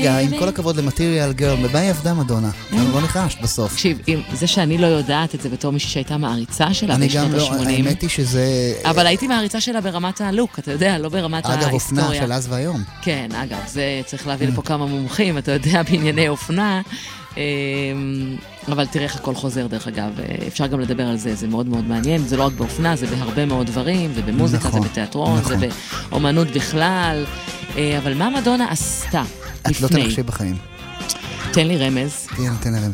רגע, עם כל הכבוד למטריאל גרל, במה היא עבדה מדונה? לא ניחשת בסוף. תקשיב, זה שאני לא יודעת את זה בתור מישהי שהייתה מעריצה שלה בשנות ה-80. האמת היא שזה... אבל הייתי מעריצה שלה ברמת הלוק, אתה יודע, לא ברמת ההיסטוריה. אגב, אופנה של אז והיום. כן, אגב, זה צריך להביא לפה כמה מומחים, אתה יודע, בענייני אופנה. אבל תראה איך הכל חוזר דרך אגב, אפשר גם לדבר על זה, זה מאוד מאוד מעניין, זה לא רק באופנה, זה בהרבה מאוד דברים, זה במוזיקה, זה בתיאטרון, זה באומנות בכלל, אבל מה מדונה עשתה לפני? את לא תנחשי בחיים. תן לי רמז. תן לי רמז.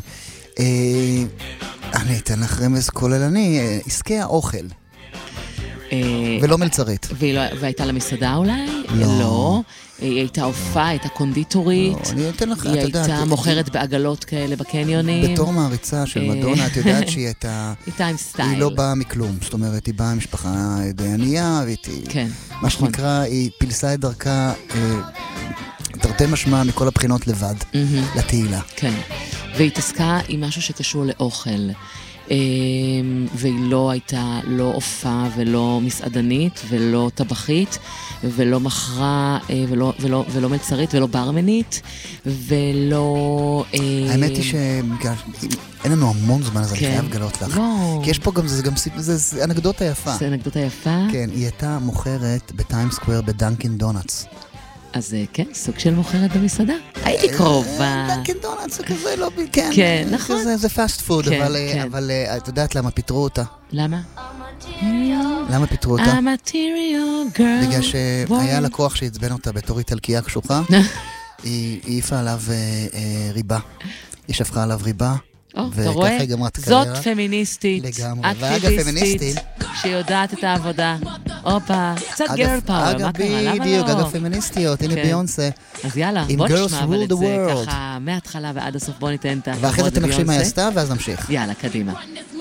אני אתן לך רמז כוללני, עסקי האוכל. ולא מלצרית. והייתה לה מסעדה אולי? לא. היא הייתה הופעה, הייתה קונדיטורית. לא, אני אתן לך, היא הייתה מוכרת בעגלות כאלה בקניונים. בתור מעריצה של מדונה, את יודעת שהיא הייתה... הייתה עם סטייל. היא לא באה מכלום, זאת אומרת, היא באה משפחה די ענייה, כן, מה שנקרא, היא פילסה את דרכה, תרתי משמע מכל הבחינות לבד, לתהילה. כן, והיא התעסקה עם משהו שקשור לאוכל. והיא לא הייתה לא הופעה ולא מסעדנית ולא טבחית ולא מחרה ולא מלצרית ולא ברמנית ולא... האמת היא שאין לנו המון זמן, אז אני חייב לגלות לך. כי יש פה גם, זה אנקדוטה יפה. זה אנקדוטה יפה? כן, היא הייתה מוכרת בטיים סקוואר בדנקין דונטס. אז כן, סוג של מוכרת במסעדה. הייתי קרובה. דנקין דונטס זה כזה לא... כן, כן, נכון. זה פאסט פוד, אבל את יודעת למה פיטרו אותה? למה? למה פיטרו אותה? ה-material girl. בגלל שהיה לקוח שהצבן אותה בתור איטלקייה קשוחה, היא העיפה עליו ריבה. היא שפכה עליו ריבה. אתה רואה? זאת פמיניסטית, אקטיביסטית, שיודעת את העבודה. אופה, קצת גרל פאוור, מה קרה? למה לא? בדיוק, אגב פמיניסטיות, הנה ביונסה. אז יאללה, בוא נשמע אבל את זה ככה מההתחלה ועד הסוף, בוא ניתן את הכבוד לביונסה. ואחרי זה תנחשי מה היא עשתה, ואז נמשיך. יאללה, קדימה.